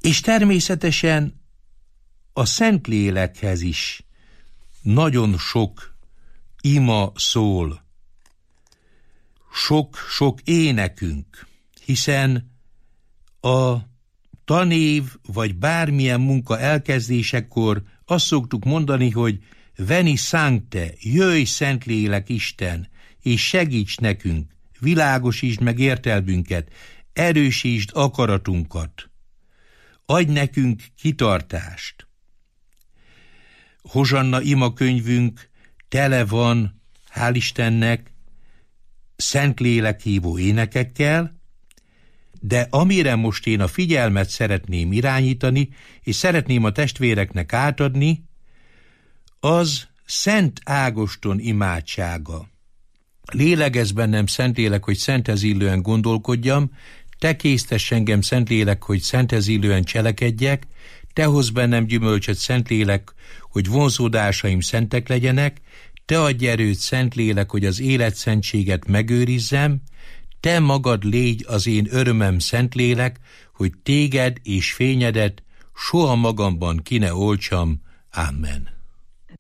És természetesen a Szentlélekhez is nagyon sok ima szól, sok-sok énekünk, hiszen a tanév vagy bármilyen munka elkezdésekor azt szoktuk mondani, hogy Veni Sancte, jöjj Szentlélek Isten, és segíts nekünk, világosítsd meg értelmünket, erősítsd akaratunkat, adj nekünk kitartást. Hozsanna imakönyvünk tele van, hál' Istennek, Szentlélekhívó énekekkel, de amire most én a figyelmet szeretném irányítani, és szeretném a testvéreknek átadni, az Szent Ágoston imádsága. Lélegez bennem, Szentlélek, hogy szenthez illően gondolkodjam, te késztess engem, Szentlélek, hogy szenthez illően cselekedjek, te hozz bennem gyümölcsöt, Szentlélek, hogy vonzódásaim szentek legyenek, te adj erőt, Szentlélek, hogy az életszentséget megőrizzem, te magad légy az én örömem, Szentlélek, hogy téged és fényedet soha magamban ki ne oltsam. Amen.